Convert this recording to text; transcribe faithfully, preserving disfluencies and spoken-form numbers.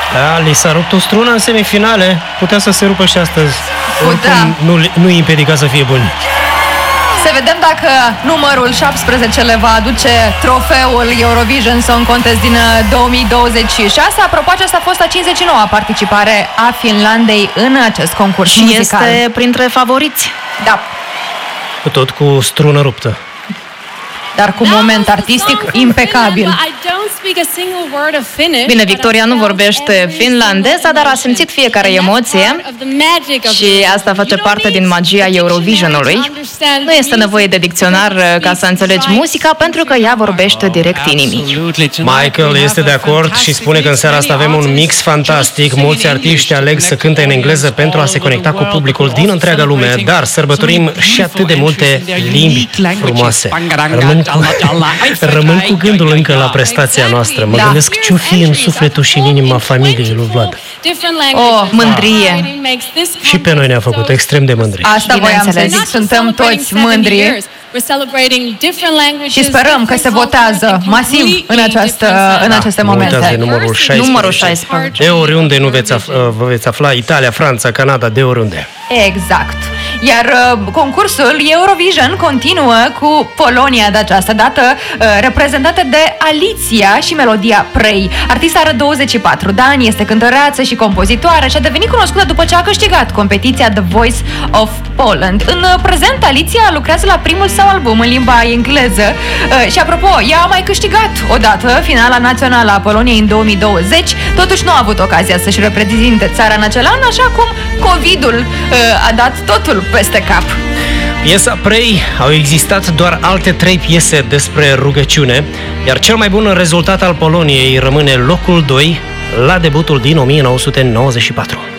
Da, li s-a rupt o strună în semifinale. Putea să se rupă și astăzi. Putea. Nu, nu îi împiedica să fie buni. Să vedem dacă numărul șaptesprezece le va aduce trofeul Eurovision Song Contest din două mii douăzeci și șase. Apropo, aceasta a fost a cincizeci și noua participare a Finlandei în acest concurs și muzical. Este printre favoriți. Da. Tot cu strună ruptă. Dar cu moment artistic impecabil. Bine, Victoria nu vorbește finlandeză, dar a simțit fiecare emoție și asta face parte din magia Eurovisionului. Nu este nevoie de dicționar ca să înțelegi muzica, pentru că ea vorbește direct inimii. Michael este de acord și spune că în seara asta avem un mix fantastic. Mulți artiști aleg să cânte în engleză pentru a se conecta cu publicul din întreaga lume, dar sărbătorim și atât de multe limbi frumoase. Rămân cu, rămân cu gândul încă la prestația noastră. Mă Da. gândesc ce-o fi în sufletul și în inima familiei lui Vlad. O, mândrie. Și pe noi ne-a făcut extrem de mândri. Asta voiam să zic, suntem toți mândri și sperăm că se votează masiv în, această, în aceste Nu uitați de momente. numărul șaisprezece. Numărul șaisprezece. De oriunde nu veți afla, vă veți afla, Italia, Franța, Canada, de oriunde. Exact. Iar uh, concursul Eurovision continuă cu Polonia de această dată, uh, reprezentată de Alicia și melodia Pray. Artista are douăzeci și patru de ani, este cântăreață și compozitoare și a devenit cunoscută după ce a câștigat competiția The Voice of Poland. În uh, prezent, Alicia lucrează la primul său album în limba engleză uh, și, apropo, ea a mai câștigat odată finala națională a Poloniei în două mii douăzeci, totuși nu a avut ocazia să-și reprezinte țara în acel an, așa cum COVID-ul uh, a dat totul peste cap. Piesa Pray, au existat doar alte trei piese despre rugăciune, iar cel mai bun rezultat al Poloniei rămâne locul doi la debutul din o mie nouă sute nouăzeci și patru.